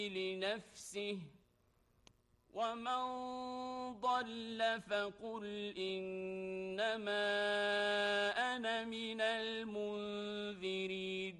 لنفسه ومن ضل فقل إنما أنا من المنذرين